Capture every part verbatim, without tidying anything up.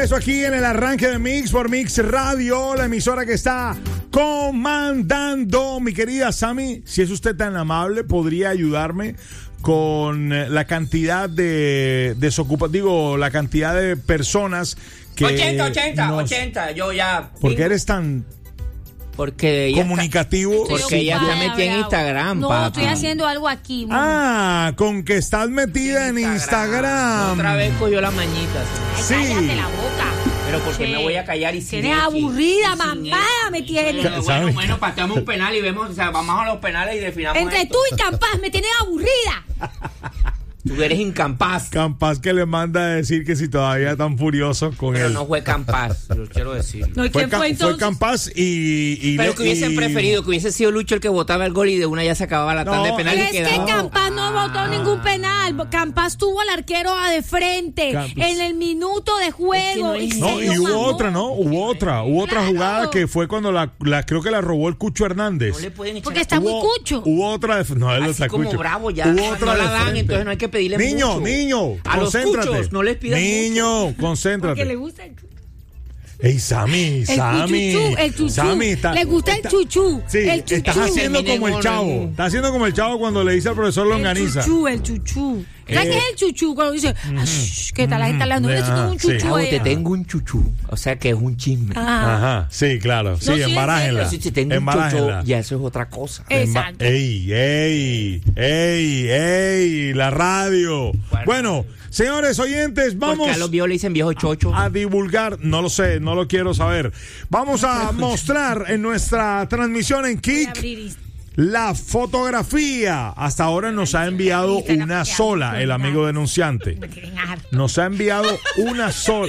regreso aquí en el arranque de Mix por Mix Radio, la emisora que está comandando. Mi querida Sammy, si es usted tan amable, ¿podría ayudarme con la cantidad de desocupados? Digo, la cantidad de personas que... ochenta, ochenta, nos... ochenta, yo ya... ¿Por qué eres tan... Porque ella comunicativo? Está, porque ella está metida en Instagram, No, papi. estoy haciendo algo aquí. Mami. Ah, con que estás metida en Instagram. Instagram. Otra vez cogió la mañita. Ay, Sí. cállate la boca. Pero porque Sí. me voy a callar y sin Tienes X. aburrida, Y sin mamá, X. me tienes. Bueno, ¿Sabes? bueno, bueno, pateamos un penal y vemos, o sea, vamos a los penales y definamos Entre esto. tú y Campaz me tienes aburrida. Tú eres incapaz. Campaz que le manda a decir que si todavía están furiosos con Pero él. no fue Campaz, lo quiero decir. No, ¿y Fue, quién Ca- fue fue entonces? Campaz y, y Pero le- que hubiesen y- preferido que hubiese sido Lucho el que votaba el gol y de una ya se acababa la tanda No, de penal Pero y es que quedaba. Campaz no votó ningún penal. Campaz tuvo al arquero a de frente Campaz. en el minuto de juego. Es que No, se y lo hubo mamó. otra, ¿no? Hubo otra, hubo otra Claro. jugada que fue cuando la, la creo que la robó el Cucho Hernández. No le pueden echar Porque está muy Hubo- cucho. Hubo otra de no, él no así está como Cucho. bravo ya. Hubo No otra la de dan, frente. entonces no hay que pedirle Niño, mucho. niño, A los concéntrate. cuchos no les pidas Niño, Porque concéntrate. le gusta el chuchu. Ey, Sammy, El Sammy. chuchu, el chuchu. Sammy, está- Le gusta el está- chuchu. Sí, el chuchu. estás haciendo Terminen como el con chavo. el- Estás haciendo como el chavo cuando le dice al profesor El Longaniza. chuchu, el chuchu. ¿Sabes Eh. qué es el chuchu? Cuando dice, "Ash, ¿qué tal la gente hablando? Mira, Ajá, tengo un sí. chuchu Ah, ahí". te tengo un chuchu. O sea que es un chisme. Ajá. Ajá, sí, claro. Sí, sí, en embarájenla. Pero si te tengo un Embarájenla. chuchu, ya eso es otra cosa. Eh. Emba- Exacto. Ey, ey, ey, ey, la radio. Bueno. Bueno, señores oyentes, vamos Porque a los viejos le dicen viejo chocho. a divulgar, no lo sé, no lo quiero saber. Vamos a mostrar en nuestra transmisión en Voy a Kik abrir esto. la fotografía. Hasta ahora nos ha enviado una sola, el amigo denunciante. Me tienen harto. Nos ha enviado una sola.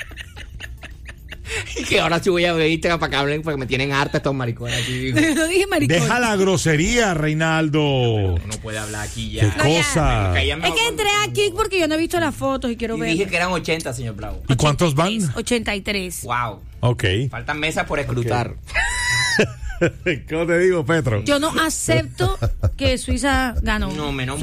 Y que ahora sí voy a ver Instagram para que hablen porque me tienen harta estos maricones aquí. Digo. No dije maricón. Deja la grosería, Reinaldo. No puede hablar aquí Qué ya. No, ya. cosa. Caía Es mejor que entré aquí porque yo no he visto las fotos y quiero Y ver. dije que eran ochenta, señor Bravo. ¿Y cuántos van? ochenta y tres. Wow. Ok. Faltan mesas por escrutar. ¿Cómo te digo, Petro? Yo no acepto que Suiza ganó. No, menos